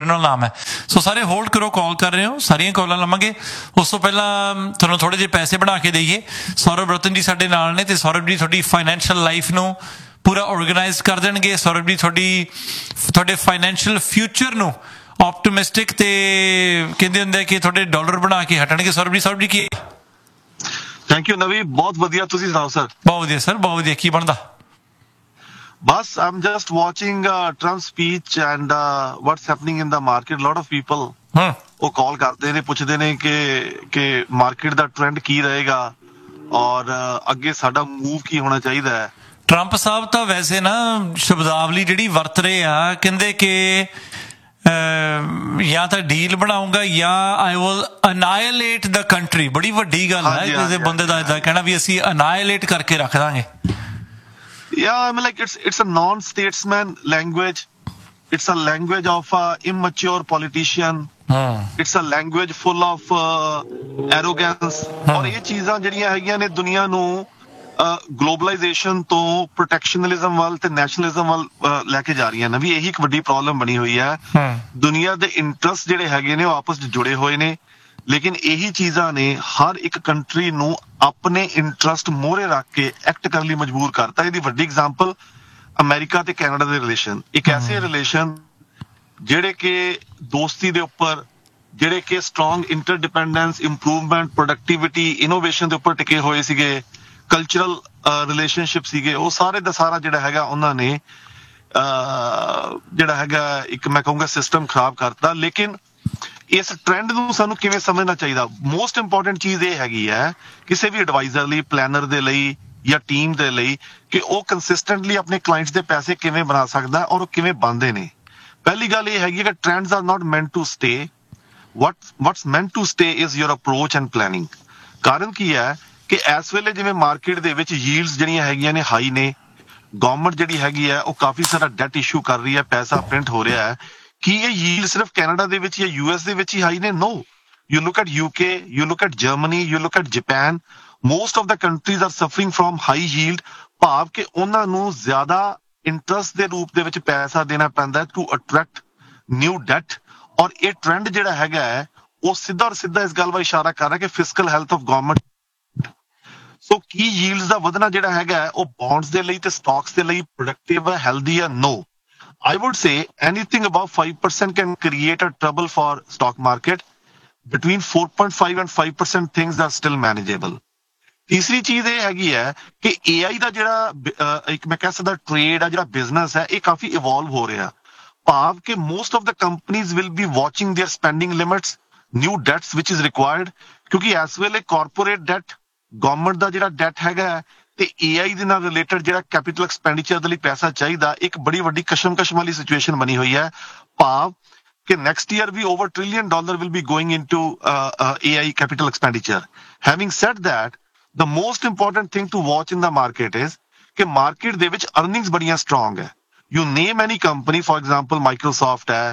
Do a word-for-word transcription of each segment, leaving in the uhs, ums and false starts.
General ਨਾਮ ਹੈ। ਸੋ ਸਾਰੇ ਹੋਲਡ ਕਰੋ, ਕਾਲ ਕਰ ਰਹੇ ਹੋ, ਸਾਰੀਆਂ ਕਾਲਾਂ ਲਵਾਂਗੇ। ਉਸ ਤੋਂ ਪਹਿਲਾਂ ਤੁਹਾਨੂੰ ਥੋੜ੍ਹੇ ਜਿਹੇ ਪੈਸੇ ਬਣਾ ਕੇ ਦੇਈਏ। ਸੌਰਵ ਰਤਨ ਜੀ ਸਾਡੇ ਨਾਲ ਨੇ, ਤੇ ਸੌਰਵ ਜੀ ਤੁਹਾਡੀ ਫਾਈਨੈਂਸ਼ੀਅਲ ਲਾਈਫ ਨੂੰ ਪੂਰਾ ਔਰਗੇਨਾਈਜ਼ ਕਰ ਦੇਣਗੇ। ਸੌਰਵ ਜੀ ਤੁਹਾਡੀ ਤੁਹਾਡੇ ਫਾਈਨੈਂਸ਼ੀਅਲ ਫਿਊਚਰ ਨੂੰ ਆਪਟੀਮਿਸਟਿਕ ਤੇ ਕਹਿੰਦੇ ਹੁੰਦੇ ਕਿ ਤੁਹਾਡੇ ਡਾਲਰ ਬਣਾ ਕੇ ਹਟਣਗੇ। ਸੌਰਵ ਜੀ, ਸੌਰਵ ਜੀ ਕੀ? ਥੈਂਕ ਯੂ ਨਵੀ, ਬਹੁਤ ਵਧੀਆ। ਤੁਸੀਂ ਸੁਣਾਓ ਸਰ? ਬਹੁਤ ਵਧੀਆ ਸਰ, ਬਹੁਤ ਵਧੀਆ। ਕੀ ਬਣਦਾ? ਬਸ I'm just watching Trump speech and what's happening in the market. Lot of people ਉਹ ਕਾਲ ਕਰਦੇ ਨੇ, ਪੁੱਛਦੇ ਨੇ ਕਿ ਕਿ ਮਾਰਕੀਟ ਦਾ ਟ੍ਰੈਂਡ ਕੀ ਰਹੇਗਾ ਔਰ ਅੱਗੇ ਸਾਡਾ ਮੂਵ ਕੀ ਹੋਣਾ ਚਾਹੀਦਾ ਹੈ। ਟਰੰਪ ਸਾਹਿਬ ਤਾਂ ਵੈਸੇ ਨਾ ਸ਼ਬਦਾਵਲੀ ਜਿਹੜੀ ਵਰਤ ਰਹੇ ਆ, ਕਹਿੰਦੇ ਕਿ ਜਾਂ ਤਾਂ ਡੀਲ ਬਣਾਉਂਗਾ ਜਾਂ ਆਈ ਵਿਲ ਅਨਾਇਲੇਟ ਦਾ ਕੰਟਰੀ। ਬੜੀ ਵੱਡੀ ਗੱਲ ਹੈ ਕਿਸੇ ਬੰਦੇ ਦਾ ਏਦਾਂ ਕਹਿਣਾ ਵੀ ਅਸੀਂ ਅਨਾਇਲੇਟ ਕਰਕੇ ਰੱਖ ਦਾਂਗੇ। Yeah, I mean, like it's it's a non-statesman language. It's a language of a immature politician. Hmm. It's a language full of uh, arrogance. ਔਰ ਇਹ ਚੀਜ਼ਾਂ ਜਿਹੜੀਆਂ ਹੈਗੀਆਂ ਨੇ ਦੁਨੀਆ ਨੂੰ ਗਲੋਬਲਾਈਜੇਸ਼ਨ ਤੋਂ ਪ੍ਰੋਟੈਕਸ਼ਨਲਿਜ਼ਮ ਵੱਲ ਤੇ ਨੈਸ਼ਨਲਿਜ਼ਮ ਵੱਲ ਲੈ ਕੇ ਜਾ ਰਹੀਆਂ ਨੇ। ਵੀ ਇਹੀ ਇੱਕ ਵੱਡੀ ਪ੍ਰੋਬਲਮ ਬਣੀ ਹੋਈ ਹੈ। ਦੁਨੀਆ ਦੇ ਇੰਟਰਸਟ ਜਿਹੜੇ ਹੈਗੇ ਨੇ ਉਹ ਆਪਸ ਵਿੱਚ ਜੁੜੇ ਹੋਏ ਨੇ, ਲੇਕਿਨ ਇਹੀ ਚੀਜ਼ਾਂ ਨੇ ਹਰ ਇੱਕ ਕੰਟਰੀ ਨੂੰ ਆਪਣੇ ਇੰਟਰਸਟ ਮੋਹਰੇ ਰੱਖ ਕੇ ਐਕਟ ਕਰਨ ਲਈ ਮਜਬੂਰ ਕਰਤਾ। ਇਹਦੀ ਵੱਡੀ ਐਗਜ਼ਾਮਪਲ ਅਮਰੀਕਾ ਤੇ ਕੈਨੇਡਾ ਦੇ ਰਿਲੇਸ਼ਨ। ਇੱਕ ਐਸੇ ਰਿਲੇਸ਼ਨ ਜਿਹੜੇ ਕਿ ਦੋਸਤੀ ਦੇ ਉੱਪਰ, ਜਿਹੜੇ ਕਿ ਸਟਰੋਂਗ ਇੰਟਰਡਿਪੈਂਡੈਂਸ, ਇੰਪਰੂਵਮੈਂਟ, ਪ੍ਰੋਡਕਟੀਵਿਟੀ, ਇਨੋਵੇਸ਼ਨ ਦੇ ਉੱਪਰ ਟਿਕੇ ਹੋਏ ਸੀਗੇ, ਕਲਚਰਲ ਰਿਲੇਸ਼ਨਸ਼ਿਪ ਸੀਗੇ, ਉਹ ਸਾਰੇ ਦਾ ਸਾਰਾ ਜਿਹੜਾ ਹੈਗਾ ਉਹਨਾਂ ਨੇ ਜਿਹੜਾ ਹੈਗਾ ਇੱਕ ਮੈਂ ਕਹੂੰਗਾ ਸਿਸਟਮ ਖਰਾਬ ਕਰਤਾ। ਲੇਕਿਨ ਇਸ ਟ੍ਰੈਂਡ ਨੂੰ ਸਾਨੂੰ ਕਿਵੇਂ ਸਮਝਣਾ ਚਾਹੀਦਾ? ਮੋਸਟ ਇੰਪੋਰਟੈਂਟ ਚੀਜ਼ ਇਹ ਹੈਗੀ ਹੈ ਕਿਸੇ ਵੀ ਐਡਵਾਈਜ਼ਰ ਲਈ, ਪਲੈਨਰ ਦੇ ਲਈ ਜਾਂ ਟੀਮ ਦੇ ਲਈ, ਕਿ ਉਹ ਕੰਸਿਸਟੈਂਟਲੀ ਆਪਣੇ ਕਲਾਇੰਟਸ ਦੇ ਪੈਸੇ ਕਿਵੇਂ ਬਣਾ ਸਕਦਾ ਔਰ ਉਹ ਕਿਵੇਂ ਬਣਦੇ ਨੇ। ਪਹਿਲੀ ਗੱਲ ਇਹ ਹੈਗੀ ਕਿ trends are not meant to stay. What what's meant to stay is your approach and planning. ਕਾਰਨ ਕੀ ਹੈ ਕਿ ਇਸ ਵੇਲੇ ਜਿਵੇਂ ਮਾਰਕੀਟ ਦੇ ਵਿੱਚ ਯੀਲਡਸ ਜਿਹੜੀਆਂ ਹੈਗੀਆਂ ਨੇ ਹਾਈ ਨੇ, ਗਵਰਨਮੈਂਟ ਜਿਹੜੀ ਹੈਗੀ ਹੈ ਉਹ ਕਾਫੀ ਸਾਰਾ ਡੈਟ ਇਸ਼ੂ ਕਰ ਰਹੀ ਹੈ, ਪੈਸਾ ਪ੍ਰਿੰਟ ਹੋ ਰਿਹਾ ਹੈ। ਕੀ ਇਹ ਯੀਲਡ ਸਿਰਫ ਕੈਨੇਡਾ ਦੇ ਵਿੱਚ ਜਾਂ ਯੂ ਐਸ ਦੇ ਵਿੱਚ ਹੀ ਹਾਈ ਨੇ? ਨੋ। You look at U K, you look at Germany, you look at Japan, most of the countries R suffering from high yield. ਭਾਵ ਕਿ ਉਹਨਾਂ ਨੂੰ ਜ਼ਿਆਦਾ ਇੰਟਰਸਟ ਦੇ ਰੂਪ ਦੇ ਵਿੱਚ ਪੈਸਾ ਦੇਣਾ ਪੈਂਦਾ ਟੂ ਅਟਰੈਕਟ ਨਿਊ ਡੈਟ। ਔਰ ਇਹ ਟ੍ਰੈਂਡ ਜਿਹੜਾ ਹੈਗਾ ਹੈ ਉਹ ਸਿੱਧਾ ਔਰ ਸਿੱਧਾ ਇਸ ਗੱਲ ਵੱਲ ਇਸ਼ਾਰਾ ਕਰ ਰਿਹਾ ਕਿ ਫਿਸਕਲ ਹੈਲਥ ਆਫ ਗਵਰਨਮੈਂਟ। ਸੋ ਕੀ ਯੀਲਡਸ ਦਾ ਵਧਣਾ ਜਿਹੜਾ ਹੈਗਾ ਉਹ ਬੌਂਡਸ ਦੇ ਲਈ ਤੇ ਸਟਾਕਸ ਦੇ ਲਈ ਪ੍ਰੋਡਕਟਿਵ ਹੈ, ਹੈਲਦੀ ਹੈ? ਨੋ। I would say anything above five percent can create a trouble for stock market. Between four point five and five percent things are still manageable. ਤੀਸਰੀ ਚੀਜ਼ ਇਹ ਹੈਗੀ ਹੈ ਕਿ A I ਦਾ ਜਿਹੜਾ ਇੱਕ ਮੈਂ ਕਹਿ ਸਕਦਾ ਟ੍ਰੇਡ ਆ, ਜਿਹੜਾ ਬਿਜ਼ਨਸ ਹੈ, ਇਹ ਕਾਫੀ ਇਵੋਲਵ ਹੋ ਰਿਹਾ। ਭਾਵ ਕਿ most of the companies will be watching their spending limits, new debts which is required, ਕਿਉਂਕਿ ਇਸ ਵੇਲੇ corporate debt, ਗਵਰਨਮੈਂਟ ਦਾ ਜਿਹੜਾ ਡੈਟ ਹੈਗਾ ਤੇ A I ਦੇ ਨਾਲ ਰਿਲੇਟਡ ਜਿਹੜਾ ਕੈਪੀਟਲ ਐਕਸਪੈਂਡੀਚਰ ਦੇ ਲਈ ਪੈਸਾ ਚਾਹੀਦਾ, ਇੱਕ ਬੜੀ ਵੱਡੀ ਕਸ਼ਮਕਸ਼ ਵਾਲੀ ਸਿਚੁਏਸ਼ਨ ਬਣੀ ਹੋਈ ਹੈ। ਭਾਵ ਕਿ next year we over trillion dollar will be going into A I capital expenditure. Having said that, the most important thing to watch in the market is ਕਿ ਮਾਰਕੀਟ ਦੇ ਵਿੱਚ ਅਰਨਿੰਗਸ ਬੜੀਆਂ ਸਟਰੋਂਗ ਹੈ। You name any company, for example Microsoft ਹੈ,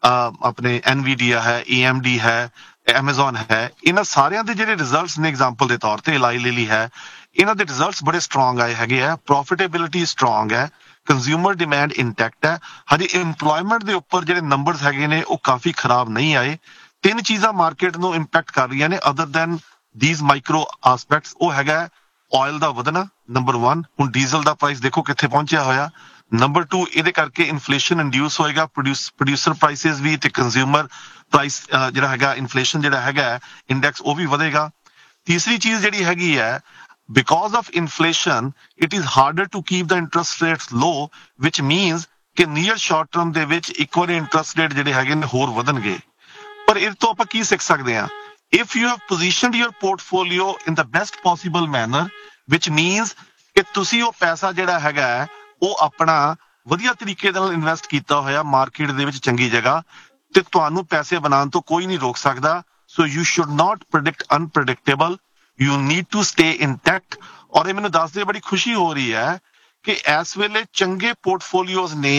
ਆਪਣੇ ਐਨਵੀਡੀਆ ਹੈ, A M D ਹੈ, Amazon ਹੈ, ਇਹਨਾਂ ਸਾਰਿਆਂ ਦੇ ਜਿਹੜੇ ਰਿਜ਼ਲਟਸ ਨੇ ਐਗਜ਼ਾਮਪਲ ਦੇ ਤੌਰ ਤੇ ਇਲਾਈ ਲਿਲੀ ਹੈ, ਇਹਨਾਂ ਦੇ ਰਿਜ਼ਲਟਸ ਬੜੇ ਸਟਰੋਂਗ ਆਏ ਹੈਗੇ ਆ। ਪ੍ਰੋਫਿਟੇਬਿਲਿਟੀ ਸਟਰੋਂਗ ਹੈ, ਕੰਜ਼ਿਊਮਰ ਡਿਮਾਂਡ ਇੰਟੈਕਟ ਹੈ। ਹਜੇ ਇੰਪਲੋਇਮੈਂਟ ਦੇ ਉੱਪਰ ਜਿਹੜੇ ਨੰਬਰਸ ਹੈਗੇ ਨੇ ਉਹ ਕਾਫੀ ਖਰਾਬ ਨਹੀਂ ਆਏ। ਤਿੰਨ ਚੀਜ਼ਾਂ ਮਾਰਕੀਟ ਨੂੰ ਇੰਪੈਕਟ ਕਰ ਰਹੀਆਂ ਨੇ ਅਦਰ ਦੈਨ ਥੀਸ ਮਾਈਕਰੋ ਆਸਪੈਕਟਸ। ਉਹ ਹੈਗਾ ਆਇਲ ਦਾ ਵਧਣਾ, ਨੰਬਰ ਵਨ। ਹੁਣ ਡੀਜ਼ਲ ਦਾ ਪ੍ਰਾਈਸ ਦੇਖੋ ਕਿੱਥੇ ਪਹੁੰਚਿਆ ਹੋਇਆ। ਨੰਬਰ ਟੂ, ਇਹਦੇ ਕਰਕੇ ਇਨਫਲੇਸ਼ਨ ਇੰਡਿਊਸ ਹੋਏਗਾ, ਪ੍ਰੋਡਿਊਸਰ ਪ੍ਰਾਈਸਿਸ ਵੀ ਤੇ ਕੰਜ਼ਿਊਮਰ ਪ੍ਰਾਈਸ ਜਿਹੜਾ ਹੈਗਾ ਇਨਫਲੇਸ਼ਨ ਜਿਹੜਾ ਹੈਗਾ ਇੰਡੈਕਸ ਉਹ ਵੀ ਵਧੇਗਾ। ਤੀਸਰੀ ਚੀਜ਼ ਜਿਹੜੀ ਹੈਗੀ ਹੈ, because of inflation it is harder to keep the interest rates low, which means ਕਿ near short term ਦੇ ਵਿੱਚ ਇੱਕ ਵਾਰੀ interest rate ਜਿਹੜੇ ਹੈਗੇ ਨੇ ਹੋਰ ਵਧਣਗੇ। ਪਰ ਇਹ ਤੋਂ ਆਪਾਂ ਕੀ ਸਿੱਖ ਸਕਦੇ ਹਾਂ? If you have positioned your portfolio in the best possible manner, which means ਕਿ ਤੁਸੀਂ ਉਹ ਪੈਸਾ ਜਿਹੜਾ ਹੈਗਾ ਹੈ ਉਹ ਆਪਣਾ ਵਧੀਆ ਤਰੀਕੇ ਦੇ ਨਾਲ ਇਨਵੈਸਟ ਕੀਤਾ ਹੋਇਆ ਮਾਰਕੀਟ ਦੇ ਵਿੱਚ ਚੰਗੀ ਜਗ੍ਹਾ, ਤੇ ਤੁਹਾਨੂੰ ਪੈਸੇ ਬਣਾਉਣ ਤੋਂ ਕੋਈ ਨਹੀਂ ਰੋਕ ਸਕਦਾ। So you should not predict unpredictable. You need to stay intact. ਔਰ ਇਹ ਮੈਨੂੰ ਦੱਸਦੇ ਬੜੀ ਖੁਸ਼ੀ ਹੋ ਰਹੀ ਹੈ ਕਿ ਇਸ ਵੇਲੇ ਚੰਗੇ ਪੋਰਟਫੋਲੀਓਜ਼ ਨੇ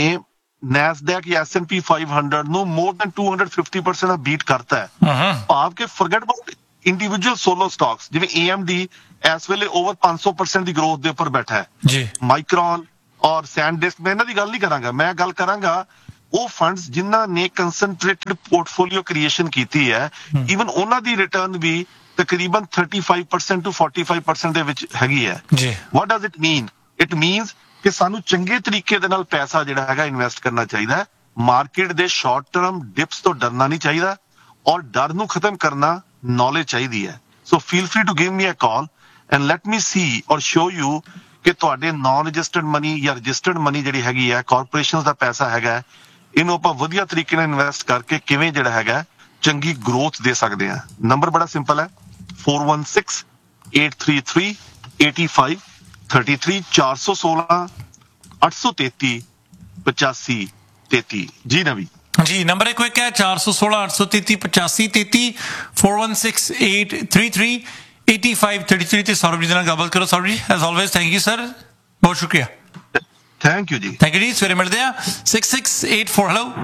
ਨੈਸਡੈਕ ਜਾਂ S and P five hundred ਨੂੰ more than two hundred fifty percent beat ਕਰਤਾ ਹੈ। ਭਾਵ ਕਿ forget about individual solo stocks, ਜਿਵੇਂ A M D ਇਸ ਵੇਲੇ over five hundred percent ਦੀ ਗਰੋਥ ਦੇ ਉੱਪਰ ਬੈਠਾ ਹੈ ਜੀ। ਮਾਈਕਰੋਨ ਔਰ ਸੈਂਡਿਸਕ, ਮੈਂ ਇਹਨਾਂ ਦੀ ਗੱਲ ਨਹੀਂ ਕਰਾਂਗਾ, ਮੈਂ ਗੱਲ ਕਰਾਂਗਾ ਉਹ ਫੰਡਸ ਜਿਨ੍ਹਾਂ ਨੇ ਕੰਸਨਟ੍ਰੇਟਡ ਪੋਰਟਫੋਲੀਓ ਕ੍ਰੀਏਸ਼ਨ ਕੀਤੀ ਹੈ ਈਵਨ ਉਹਨਾਂ ਦੀ ਰਿਟਰਨ ਵੀ ਤਕਰੀਬਨ thirty-five percent to forty-five percent ਦੇ ਵਿੱਚ ਹੈਗੀ ਹੈ ਜੀ। ਵਾਟ does it mean? It means ਕਿ ਸਾਨੂੰ ਚੰਗੇ ਤਰੀਕੇ ਦੇ ਨਾਲ ਪੈਸਾ ਜਿਹੜਾ ਹੈਗਾ ਇਨਵੈਸਟ ਕਰਨਾ ਚਾਹੀਦਾ ਹੈ। ਮਾਰਕੀਟ ਦੇ ਸ਼ਾਰਟ ਟਰਮ ਡਿਪਸ ਤੋਂ ਡਰਨਾ ਨਹੀਂ ਚਾਹੀਦਾ ਔਰ ਡਰ ਨੂੰ ਖਤਮ ਕਰਨਾ ਨੌਲੇਜ ਚਾਹੀਦੀ ਹੈ। ਸੋ feel free to give me a call and let me ਸੀ ਔਰ ਸ਼ੋ ਯੂ ਕਿ ਤੁਹਾਡੇ ਨਾਨ ਰਜਿਸਟਰਡ ਮਨੀ ਜਾਂ ਰਜਿਸਟਰਡ ਮਨੀ ਜਿਹੜੀ ਹੈਗੀ ਹੈ ਕਾਰਪੋਰੇਸ਼ਨਸ ਦਾ ਪੈਸਾ ਹੈਗਾ, ਇਹਨੂੰ ਆਪਾਂ ਵਧੀਆ ਤਰੀਕੇ ਨਾਲ ਇਨਵੈਸਟ ਕਰਕੇ ਕਿਵੇਂ ਜਿਹੜਾ ਹੈਗਾ ਚੰਗੀ ਗਰੋਥ ਦੇ ਸਕਦੇ ਹਾਂ। ਨੰਬਰ ਬੜਾ ਸਿੰਪਲ ਹੈ four one six eight three three eight five three three ਚਾਰ ਸੌ ਸੋਲਾਂ ਅੱਠ ਸੌ ਤੇਤੀ ਪਚਾਸੀ ਤੇਤੀ। ਜੀ ਨਵੀ ਜੀ ਨੰਬਰ ਇੱਕ ਇੱਕ ਹੈ ਚਾਰ ਸੌ ਸੋਲਾਂ ਅੱਠ ਸੌ ਤੇਤੀ ਪਚਾਸੀ ਤੇਤੀ four one six eight three three eight five three three ਤੇ ਸੌਰਵ ਜੀ ਨਾਲ ਗੱਲਬਾਤ ਕਰੋ। ਸੌਰਵ ਜੀ as always thank you sir, ਬਹੁਤ ਸ਼ੁਕਰੀਆ। ਥੈਂਕ ਯੂ ਜੀ, ਥੈਂਕ ਯੂ ਜੀ। ਸਵੇਰੇ ਮਿਲਦੇ ਆ six six eight four। Hello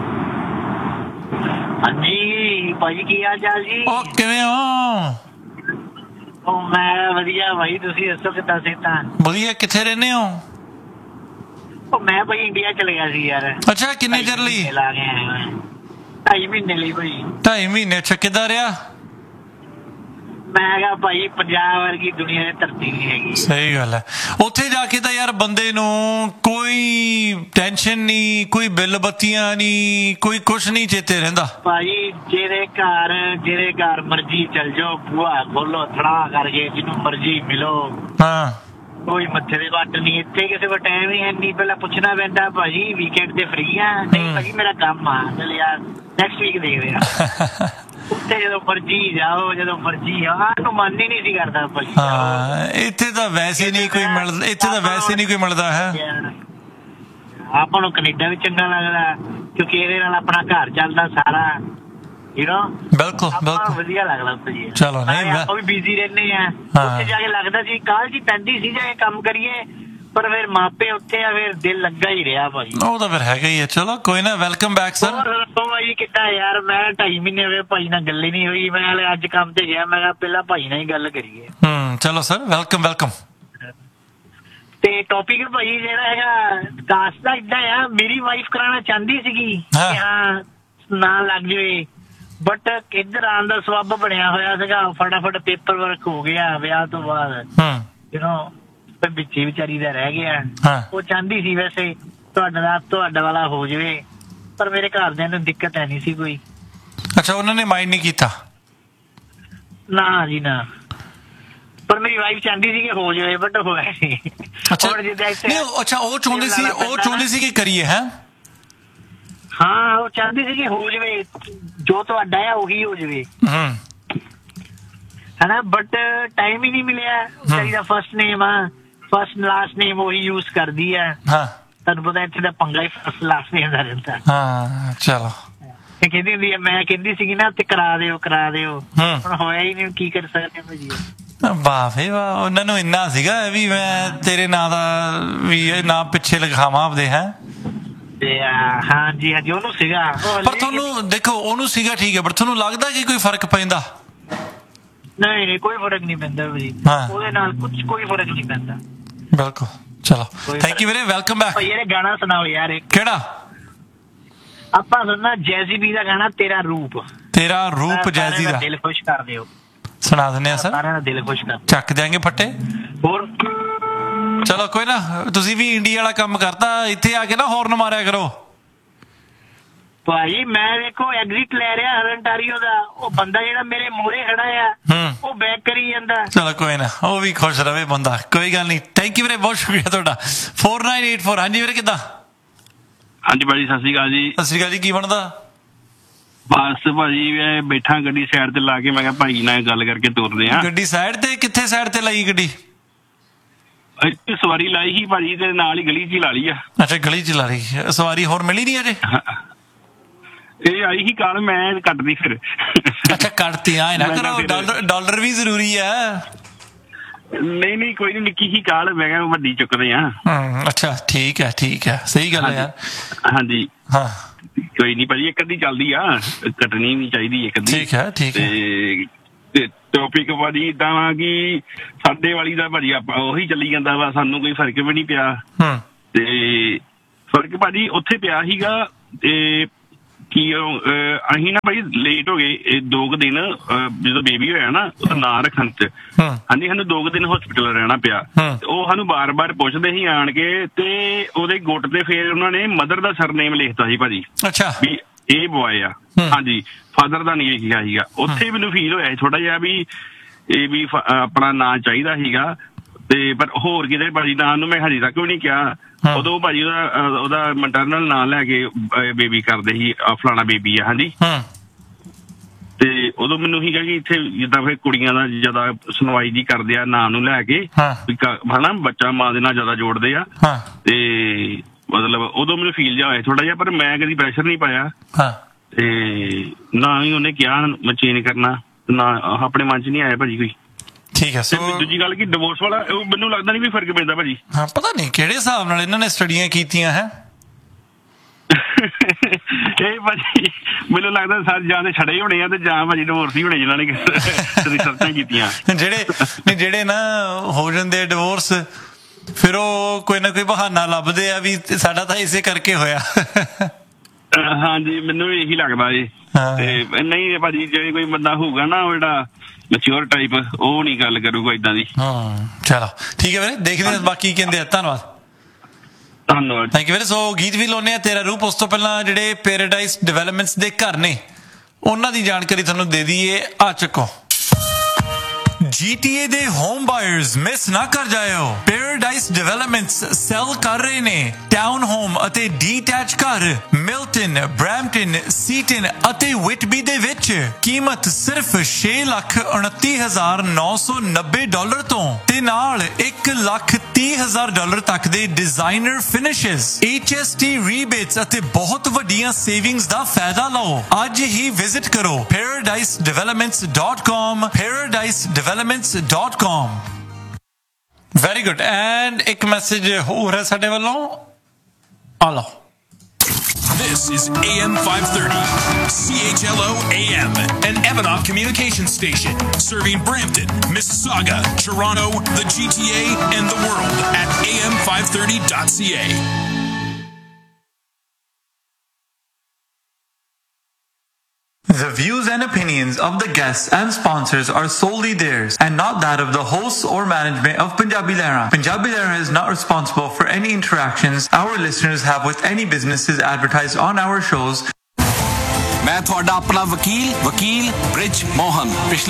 ਹਾਂਜੀ ਭਾਜੀ, ਕੀ ਹਾਲ ਚਾਲ ਜੀ? ਉਹ ਕਿਵੇਂ ਹੋ? ਉਹ ਮੈਂ ਵਧੀਆ ਭਾਈ, ਤੁਸੀਂ ਦੱਸੋ ਕਿੱਦਾਂ ਸਿਹਤਾਂ? ਵਧੀਆ। ਕਿੱਥੇ ਰਹਿੰਦੇ ਹੋ? ਉਹ ਮੈਂ ਭਾਈ ਇੰਡੀਆ ਚਲੇ ਗਿਆ ਸੀ ਯਾਰ। ਅੱਛਾ, ਕਿੰਨੇ ਚਿਰ ਲਈ? ਲਾ ਕੇ ਆਇਆ ਮੈਂ ਢਾਈ ਮਹੀਨੇ ਲਈ ਭਾਈ। ਢਾਈ ਮਹੀਨੇ? ਅੱਛਾ, ਕਿੱਦਾਂ ਰਿਹਾ? ਮੈਂ ਕਿਹਾ ਭਾਈ ਪੰਜਾਬ ਵਰਗੀ ਦੁਨੀਆ ਦੀ ਧਰਤੀ ਨਹੀਂ ਹੈਗੀ। ਸਹੀ ਗੱਲ ਹੈ। ਉੱਥੇ ਜਾ ਕੇ ਤਾਂ ਯਾਰ ਬੰਦੇ ਨੂੰ ਕੋਈ ਟੈਨਸ਼ਨ ਨਹੀਂ, ਕੋਈ ਬਿੱਲ ਬੱਤੀਆਂ ਨਹੀਂ, ਕੋਈ ਕੁਛ ਨਹੀਂ ਚੇਤੇ ਰਹਿੰਦਾ ਭਾਈ। ਜਿਹੜੇ ਘਰ ਜਿਹੜੇ ਘਰ ਮਰਜ਼ੀ ਚਲ ਜਾਓ, ਬੂਹਾ ਖੋਲੋ, ਥੜਾ ਕਰਕੇ ਜਿਹਨੂੰ ਮਰਜ਼ੀ ਮਿਲੋ, ਹਾਂ, ਕੋਈ ਮੱਥੇ ਦੇ ਵੱਟ ਨਹੀਂ। ਇੱਥੇ ਕਿਸੇ ਕੋਲ ਟਾਈਮ ਹੀ ਹੈ ਨਹੀਂ, ਪਹਿਲਾਂ ਪੁੱਛਣਾ ਪੈਂਦਾ ਭਾਜੀ ਵੀਕਐਂਡ ਤੇ ਫ੍ਰੀ ਆ? ਨਹੀਂ ਭਾਜੀ ਮੇਰਾ ਕੰਮ ਆ, ਚਲ ਯਾਰ ਨੈਕਸਟ ਵੀਕ ਦੇਖਦੇ ਆ। ਉੱਥੇ ਜਦੋਂ ਮਰਜੀ ਜਾਓ, ਜਦੋਂ ਮਰਜੀ ਆਹ ਨੂੰ ਮਨ ਹੀ ਨਹੀਂ ਸੀ ਕਰਦਾ ਭਾਜੀ। ਹਾਂ, ਇੱਥੇ ਤਾਂ ਵੈਸੇ ਨਹੀਂ ਕੋਈ ਮਿਲਦਾ, ਇੱਥੇ ਤਾਂ ਵੈਸੇ ਨਹੀਂ ਕੋਈ ਮਿਲਦਾ ਹੈ। ਆਪਾਂ ਨੂੰ ਕੈਨੇਡਾ ਵੀ ਚੰਗਾ ਲੱਗਦਾ ਕਿਉਂਕਿ ਇਹਦੇ ਨਾਲ ਆਪਣਾ ਘਰ ਚੱਲਦਾ ਸਾਰਾ, ਯੂ ਨੋ। ਬਿਲਕੁਲ ਬਿਲਕੁਲ ਵਧੀਆ ਲੱਗਦਾ ਭਾਜੀ। ਚਲੋ ਨਹੀਂ, ਆਪਾਂ ਵੀ ਬਿਜ਼ੀ ਰਹਿੰਦੇ ਆ। ਉੱਥੇ ਜਾ ਕੇ ਲੱਗਦਾ ਸੀ ਕਾਲ ਜੀ ਪੈਂਦੀ ਸੀ ਜਾਂ ਇਹ ਕੰਮ ਕਰੀਏ, ਪਰ ਫਿਰ ਮਾਪੇ ਉੱਥੇ ਆ, ਫਿਰ ਦਿਲ ਲੱਗਾ ਹੀ ਰਿਹਾ ਭਾਜੀ। ਉਹ ਤਾਂ ਫਿਰ ਹੈਗਾ ਹੀ ਹੈ। ਚਲੋ ਕੋਈ ਨਾ, ਵੈਲਕਮ ਬੈਕ ਸਰ। ਭਾਈ ਕਿੱਦਾਂ ਯਾਰ? ਮੈਂ ਢਾਈ ਮਹੀਨੇ ਹੋਏ ਭਾਈ ਨਾਲ ਗੱਲ ਹੀ ਨਹੀਂ ਹੋਈ। ਮੈਂ ਹਲੇ ਅੱਜ ਕੰਮ ਤੇ ਗਿਆ, ਮੈਂ ਕਿਹਾ ਪਹਿਲਾਂ ਭਾਈ ਨਾਲ ਹੀ ਗੱਲ ਕਰੀਏ। ਹੂੰ, ਚਲੋ ਸਰ, ਵੈਲਕਮ ਵੈਲਕਮ। ਤੇ ਟੌਪਿਕ ਭਾਈ ਜਿਹੜਾ ਹੈਗਾ ਕਾਸਟ ਦਾ ਇੱਦਾਂ ਆ, ਮੇਰੀ ਵਾਈਫ ਕਰਾਉਣਾ ਚਾਹੁੰਦੀ ਸੀਗੀ ਕਿ ਹਾਂ ਨਾ ਲੱਗ ਜਾਵੇ, ਬਟ ਇੱਧਰ ਆਉਣ ਦਾ ਸਬੱਬ ਬਣਿਆ ਹੋਇਆ ਸੀਗਾ, ਫਟਾਫਟ ਪੇਪਰ ਵਰਕ ਹੋ ਗਿਆ ਵਿਆਹ ਤੋਂ ਬਾਅਦ, ਯੂ ਨੋ। ਵਿੱਚੇ ਵਿਚਾਰੀ ਦਾ ਰਹਿ ਗਿਆ। ਉਹ ਚਾਹੁੰਦੀ ਸੀ ਵੈਸੇ ਤੁਹਾਡਾ ਦਾ ਤੁਹਾਡਾ ਵਾਲਾ ਹੋ ਜਾਵੇ, ਪਰ ਮੇਰੇ ਘਰਦਿਆਂ ਨੂੰ ਦਿੱਕਤ ਹੈ ਨਹੀਂ ਸੀ ਕੋਈ। ਅੱਛਾ, ਉਹਨਾਂ ਨੇ ਮਾਈਂਡ ਨਹੀਂ ਕੀਤਾ? ਨਾ ਜੀ ਨਾ, ਪਰ ਮੇਰੀ ਵਾਈਫ ਚਾਹੁੰਦੀ ਸੀ ਕਿ ਹੋ ਜਾਵੇ, ਬਟ ਹੋਇਆ ਨਹੀਂ। ਅੱਛਾ, ਉਹ ਚਾਹੁੰਦੇ ਸੀ, ਉਹ ਚਾਹੁੰਦੇ ਸੀ ਕਿ ਕਰੀਏ ਹੈ। ਹਾਂ, ਉਹ ਚਾਹੁੰਦੀ ਸੀ ਕਿ ਹੋ ਜਾਵੇ, ਜੋ ਤੁਹਾਡਾ ਆ ਉਹੀ ਹੋ ਜਾਵੇ, ਹਨਾ। ਬਟ ਟਾਈਮ ਹੀ ਨਹੀਂ ਮਿਲਿਆ। ਵਿਚਾਰੀ ਦਾ ਫਸਟ ਨੇਮ ਆ, ਫਸਟ ਲਾਸਟ ਨੇਮ ਉਹੀ ਯੂਜ ਕਰਦੀ ਆ। ਤੁਹਾਨੂੰ ਪਤਾ ਇੱਥੇ ਦਾ ਪੰਗਾ ਹੀ ਫਸਟ ਲਾਸਟ ਨੇਮ ਦਾ ਰਹਿੰਦਾ। ਹਾਂ, ਚਲੋ। ਕਹਿੰਦੀ ਹੁੰਦੀ ਆ, ਮੈਂ ਕਹਿੰਦੀ ਸੀਗੀ ਨਾ ਤੇ ਕਰਾ ਦਿਓ ਕਰਾ ਦਿਓ, ਹੁਣ ਹੋਇਆ ਹੀ ਨਹੀਂ, ਕੀ ਕਰ ਸਕਦੇ ਭਾਜੀ। ਵਾਹ ਵੇ ਵਾਹ, ਉਹਨਾਂ ਨੂੰ ਇੰਨਾ ਸੀਗਾ ਵੀ ਮੈਂ ਤੇਰੇ ਨਾਂ ਦਾ ਵੀ ਨਾਂ ਪਿੱਛੇ ਲਿਖਾਵਾਂ ਆਪਦੇ ਹੈ। ਹਾਂਜੀ ਹਾਂਜੀ, ਉਹਨੂੰ ਸੀਗਾ। ਪਰ ਤੁਹਾਨੂੰ ਦੇਖੋ, ਉਹਨੂੰ ਸੀਗਾ ਠੀਕ ਹੈ, ਪਰ ਤੁਹਾਨੂੰ ਲੱਗਦਾ ਕਿ ਕੋਈ ਫਰਕ ਪੈਂਦਾ? ਨਹੀਂ ਨਹੀਂ, ਕੋਈ ਫਰਕ ਨਹੀਂ ਪੈਂਦਾ ਭਾਜੀ, ਉਹਦੇ ਨਾਲ ਕੁਝ ਕੋਈ ਫਰਕ ਨਹੀਂ ਪੈਂਦਾ। ਬਿਲਕੁਲ। ਚਲੋ, ਥੈਂਕ ਯੂ ਵੀਰੇ, ਵੈਲਕਮ ਬੈਕ। ਯਾਰ ਗਾਣਾ ਸੁਣਾਓ ਯਾਰ। ਕਿਹੜਾ? ਆਪਾਂ ਸੁਣਨਾ ਜੈਜ਼ੀ ਬੀ ਦਾ ਗਾਣਾ ਤੇਰਾ ਰੂਪ। ਤੇਰਾ ਰੂਪ ਜੈਜ਼ੀ ਦਾ, ਦਿਲ ਖੁਸ਼ ਕਰ ਦਿਓ। ਸੁਣਾ ਦਿੰਦੇ ਆ ਸਰ, ਸਾਰਿਆਂ ਦਾ ਦਿਲ ਖੁਸ਼ ਕਰ ਚੱਕ ਦਿਆਂਗੇ ਫੱਟੇ। ਹੋਰ ਚਲੋ ਕੋਈ ਨਾ, ਤੁਸੀਂ ਵੀ ਇੰਡੀਆ ਵਾਲਾ ਕੰਮ ਕਰਤਾ, ਇੱਥੇ ਆ ਕੇ ਨਾ ਹੌਰਨ ਮਾਰਿਆ ਕਰੋ ਭਾਈ। ਮੈਂ ਦੇਖੋ ਐਗਜ਼ਿਟ ਲੈ ਰਿਹਾ ਹਰੰਟਾਰੀਓ ਦਾ, ਉਹ ਬੰਦਾ ਜਿਹੜਾ ਮੇਰੇ ਮੂਹਰੇ ਖੜਾ ਆ ਉਹ ਬੈਕ ਕਰੀ ਜਾਂਦਾ। ਚਲੋ ਕੋਈ ਨਾ, ਉਹ ਵੀ ਖੁਸ਼ ਰਵੇ ਬੰਦਾ, ਕੋਈ ਗੱਲ ਨਹੀਂ। ਥੈਂਕ ਯੂ ਵੀਰੇ, ਬਹੁਤ ਸ਼ੁਕਰੀਆ ਤੁਹਾਡਾ। four nine eight four। ਹਾਂਜੀ ਵੀਰੇ, ਕਿੱਦਾਂ? ਹਾਂਜੀ ਭਾਜੀ, ਸਤਿ ਸ਼੍ਰੀ ਅਕਾਲ ਜੀ। ਸਤਿ ਸ਼੍ਰੀ ਅਕਾਲ ਜੀ, ਕੀ ਬਣਦਾ? ਬਸ ਭਾਜੀ ਮੈਂ ਬੈਠਾ ਗੱਡੀ ਸਾਈਡ ਤੇ ਲਾ ਕੇ, ਮੈਂ ਕਿਹਾ ਭਾਈ ਨਾਲ ਗੱਲ ਕਰਕੇ ਤੁਰਦੇ ਆ। ਗੱਡੀ ਸਾਈਡ ਤੇ? ਕਿੱਥੇ ਸਾਈਡ ਤੇ ਲਾਈ ਗੱਡੀ? ਇੱਥੇ ਸਵਾਰੀ ਲਾਈ ਸੀ ਭਾਜੀ, ਤੇ ਨਾਲ ਹੀ ਗਲੀ 'ਚ ਹੀ ਲਾ ਲਈ ਆ। ਅੱਛਾ, ਗਲੀ 'ਚ ਲਾ ਲਈ ਸਵਾਰੀ, ਹੋਰ ਮਿਲੀ ਨਹੀਂ ਅਜੇ? ਇਹ ਆਈ ਸੀ ਕੱਲ, ਮੈਂ ਕੱਟਦੀ ਫਿਰ। ਅੱਛਾ, ਕੱਟਤੀ। ਆਏ ਨਾ ਕਰੋ, ਡਾਲਰ ਡਾਲਰ ਵੀ ਜ਼ਰੂਰੀ ਆ। ਨਹੀਂ ਨਹੀਂ, ਕੋਈ ਨੀ, ਨਿੱਕੀ ਹੀ ਕਾਲ, ਮੈਂ ਕਿਹਾ ਵੱਡੀ ਚੁੱਕਦੇ ਆ। ਅੱਛਾ, ਠੀਕ ਹੈ ਠੀਕ ਹੈ, ਸਹੀ ਗੱਲ ਹੈ ਯਾਰ। ਹਾਂਜੀ ਹਾਂ, ਕੋਈ ਨੀ ਭਾਜੀ, ਇੱਕ ਅੱਧੀ ਚੱਲਦੀ ਆ, ਕੱਟਣੀ ਵੀ ਚਾਹੀਦੀ ਇੱਕ ਅੱਧੀ। ਠੀਕ ਹੈ ਠੀਕ ਹੈ। ਤੇ ਟੌਪਿਕ ਭਾਜੀ ਏਦਾਂ ਵਾ ਕਿ ਸਾਡੇ ਵਾਲੀ ਦਾ ਭਾਜੀ ਆਪਾਂ ਉਹੀ ਚੱਲੀ ਜਾਂਦਾ ਵਾ, ਸਾਨੂੰ ਕੋਈ ਫਰਕ ਵੀ ਨਹੀਂ ਪਿਆ। ਤੇ ਫਰਕ ਭਾਜੀ ਉੱਥੇ ਪਿਆ ਸੀਗਾ, ਤੇ ਕੀ ਉਹ, ਅਹ, ਅਸੀਂ ਨਾ ਭਾਈ ਲੇਟ ਹੋ ਗਏ ਇਹ ਦੋ ਕੁ ਦਿਨ, ਅਹ, ਜਦੋਂ ਬੇਬੀ ਹੋਇਆ ਨਾ ਉਹਦਾ ਨਾਂ ਰੱਖਣ ਚ। ਹਾਂਜੀ, ਸਾਨੂੰ ਦੋ ਕੁ ਦਿਨ ਹਸਪੀਟਲ ਰਹਿਣਾ ਪਿਆ। ਉਹ ਸਾਨੂੰ ਬਾਰ ਬਾਰ ਪੁੱਛਦੇ ਸੀ ਆਣ ਕੇ, ਤੇ ਉਹਦੇ ਗੁੱਟ ਤੇ ਫੇਰ ਉਹਨਾਂ ਨੇ ਮਦਰ ਦਾ ਸਰਨੇਮ ਲਿਖਤਾ ਸੀ ਭਾਜੀ। ਅੱਛਾ, ਵੀ ਇਹ ਬॉय ਆ। ਹਾਂਜੀ, ਫਾਦਰ ਦਾ ਨਹੀਂ ਲਿਖਿਆ ਸੀਗਾ। ਉੱਥੇ ਮੈਨੂੰ ਫੀਲ ਹੋਇਆ ਥੋੜਾ ਜਿਹਾ ਵੀ ਇਹ ਵੀ ਆਪਣਾ ਨਾਂ ਚਾਹੀਦਾ ਸੀਗਾ, ਤੇ ਪਰ ਹੋਰ ਕਿਤੇ ਭਾਜੀ ਨਾਂ ਨੂੰ ਮੈਂ ਹਜੇ ਤੱਕ ਵੀ ਨਹੀਂ ਕਿਹਾ। ਉਦੋਂ ਭਾਜੀ ਉਹਦਾ ਉਹਦਾ ਮੈਟਰਨਲ ਨਾਂ ਲੈ ਕੇ ਬੇਬੀ ਕਰਦੇ ਸੀ, ਫਲਾਣਾ ਬੇਬੀ ਆ। ਹਾਂਜੀ, ਤੇ ਉਦੋਂ ਮੈਨੂੰ ਸੀਗਾ ਕਿ ਇੱਥੇ ਜਿੱਦਾਂ ਫਿਰ ਕੁੜੀਆਂ ਦਾ ਜ਼ਿਆਦਾ ਸੁਣਵਾਈ ਜੀ ਕਰਦੇ ਆ ਨਾਂ ਨੂੰ ਲੈ ਕੇ, ਹਨਾ ਬੱਚਾ ਮਾਂ ਦੇ ਨਾਲ ਜ਼ਿਆਦਾ ਜੋੜਦੇ ਆ। ਤੇ ਮਤਲਬ ਉਦੋਂ ਮੈਨੂੰ ਫੀਲ ਜਿਹਾ ਹੋਇਆ ਥੋੜਾ ਜਿਹਾ, ਪਰ ਮੈਂ ਕਦੀ ਪ੍ਰੈਸ਼ਰ ਨਹੀਂ ਪਾਇਆ, ਤੇ ਨਾ ਹੀ ਉਹਨੇ ਕਿਹਾ ਮੈਂ ਚੇਂਜ ਕਰਨਾ, ਨਾ ਆਪਣੇ ਮਨ ਚ ਨਹੀਂ ਆਇਆ ਭਾਜੀ ਕੋਈ। ਠੀਕ ਹੈ। ਦੂਜੀ ਗੱਲ ਕਿ ਡਿਵੋਰਸ ਵਾਲਾ ਉਹ ਮੈਨੂੰ ਲੱਗਦਾ ਨਹੀਂ ਵੀ ਫਰਕ ਪੈਂਦਾ ਭਾਜੀ। ਹਾਂ, ਪਤਾ ਨਹੀਂ ਕਿਹੜੇ ਹਿਸਾਬ ਨਾਲ ਇਹਨਾਂ ਨੇ ਸਟੱਡੀਆਂ ਕੀਤੀਆਂ ਹੈ। ਇਹ ਭਾਜੀ ਮੈਨੂੰ ਲੱਗਦਾ ਸਾਰੇ ਜਾਂ ਤੇ ਛੜੇ ਹੋਣੇ ਆ ਤੇ ਜਾਂ ਭਾਜੀ ਡਿਵੋਰਸ ਹੀ ਹੋਣੇ ਜਿਨ੍ਹਾਂ ਨੇ ਰਿਸਰਚਾਂ ਕੀਤੀਆਂ। ਜਿਹੜੇ ਨਹੀਂ ਜਿਹੜੇ ਨਾ ਹੋ ਜਾਂਦੇ ਡਿਵੋਰਸ, ਫਿਰ ਉਹ ਕੋਈ ਨਾ ਕੋਈ ਬਹਾਨਾ ਲੱਭਦੇ ਆ ਵੀ ਸਾਡਾ ਤਾਂ ਇਸੇ ਕਰਕੇ ਹੋਇਆ। ਹਾਂਜੀ, ਮੈਨੂੰ ਵੀ ਇਹੀ ਲੱਗਦਾ ਜੀ। ਤੇ ਨਹੀਂ ਭਾਜੀ, ਜੇ ਕੋਈ ਬੰਦਾ ਹੋਊਗਾ ਨਾ ਉਹ ਜਿਹੜਾ ਮੈਚਿਓਰ ਟਾਈਪ, ਉਹ ਨਹੀਂ ਗੱਲ ਕਰੂਗਾ ਇਦਾਂ ਦੀ। ਹਾਂ, ਚਲੋ ਠੀਕ ਹੈ ਵੀਰੇ, ਦੇਖਦੇ ਹਾਂ ਬਾਕੀ ਕਹਿੰਦੇ ਆ। ਧੰਨਵਾਦ, ਧੰਨਵਾਦ, ਥੈਂਕ ਯੂ ਵੀਰੇ। ਸੋ ਗੀਤ ਵੀ ਲਾਉਂਦੇ ਆ ਤੇਰਾ ਰੂਪ। ਉਸ ਤੋਂ ਪਹਿਲਾਂ ਜਿਹੜੇ ਪੈਰਾਡਾਈਜ਼ ਡਿਵੈਲਪਮੈਂਟਸ ਦੇ ਘਰ ਨੇ ਉਹਨਾਂ ਦੀ ਜਾਣਕਾਰੀ ਤੁਹਾਨੂੰ ਦੇ ਦਈਏ। ਆ ਚੱਕੋ, G T A ਦੇ ਹੋਮ ਬਾਇਰਸ ਮਿਸ ਨਾ ਕਰ ਜਾਇਓ। ਪੈਰਾਡਾਈਜ਼ ਡਿਵੈਲਪਮੈਂਟਸ ਸੈਲ ਕਰ ਰਹੇ ਨੇ ਟਾਊਨ ਹੋਮ ਅਤੇ ਡੀਟੈਚ ਘਰ ਮਿਲਟਨ, ਬਰੈਂਪਟਨ, ਸੀਟਨ ਅਤੇ ਵਿਟਬੀ ਦੇ ਵਿੱਚ। ਕੀਮਤ ਸਿਰਫ ਛੇ ਲੱਖ ਉਨੱਤੀ ਹਜ਼ਾਰ ਨੌ ਸੌ ਨੱਬੇ ਡਾਲਰ ਤੋਂ, ਤੇ ਨਾਲ ਇੱਕ ਲੱਖ ਤੀਹ ਹਜ਼ਾਰ ਡਾਲਰ ਤੱਕ ਦੇ ਡਿਜ਼ਾਈਨਰ ਫਿਨਿਸ਼ਸ, H S T ਰੀਬੇਟਸ ਅਤੇ ਬਹੁਤ ਵੱਡੀਆਂ ਸੇਵਿੰਗਸ ਦਾ ਫਾਇਦਾ ਲਓ। ਅੱਜ ਹੀ ਵਿਜ਼ਿਟ ਕਰੋ paradise developments dot com, paradise developments dot com। Very good. And ਇੱਕ ਮੈਸੇਜ ਹੋਰ ਹੈ ਸਾਡੇ ਵੱਲੋਂ, ਆ ਲਓ। This is A M five thirty, C H L O A M, an Ebonok communications station, serving Brampton, Mississauga, Toronto, the G T A, and the world at A M five thirty dot C A. The views and opinions of the guests and sponsors are solely theirs and not that of the hosts or management of Punjabi Lehra. Punjabi Lehra is not responsible for any interactions our listeners have with any businesses advertised on our shows. मैं थोड़ा अपना वकील वकील bridge Mohan पिछले